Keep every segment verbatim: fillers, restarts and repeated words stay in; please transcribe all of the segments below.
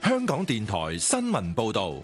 香港電台新聞報道。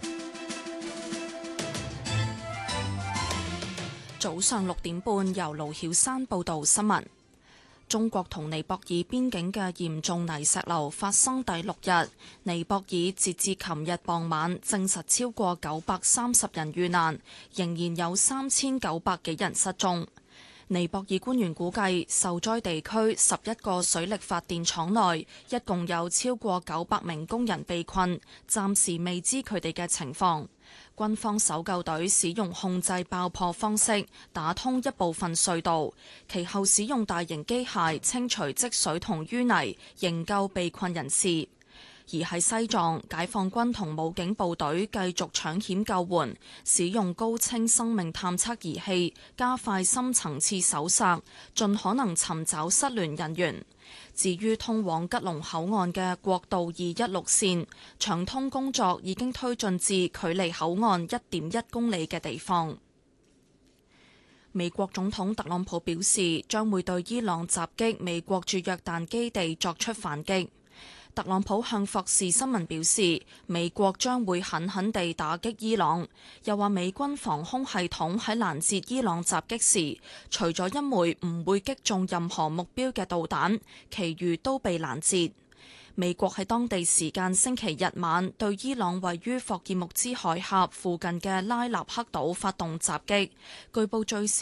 早上六點半，由盧曉山報道新聞。中國同尼泊爾邊境嘅嚴重泥石流發生第六日，尼泊爾截至琴日傍晚證實超過九百三十人遇難，仍然有三千九百幾人失蹤。尼泊爾官員估計，受災地區十一個水力發電廠內一共有超過九百名工人被困，暫時未知佢哋嘅情況。軍方搜救隊使用控制爆破方式打通一部分隧道，其後使用大型機械清除積水同淤泥，營救被困人士。而喺西藏，解放軍同武警部隊繼續搶險救援，使用高清生命探測儀器，加快深層次搜索，盡可能尋找失聯人員。至於通往吉隆口岸嘅國道二一六線，搶通工作已經推進至距離口岸一點一公里嘅地方。美國總統特朗普表示，將會對伊朗襲擊美國駐約旦基地作出反擊。特朗普向霍士新聞表示，美國將會狠狠地打擊伊朗，又話美軍防空系統喺攔截伊朗襲擊時，除咗一枚唔會擊中任何目標嘅導彈，其餘都被攔截。美國喺當地時間星期日晚對伊朗位於霍爾木茲海峽附近嘅拉納克島發動襲擊，據報最少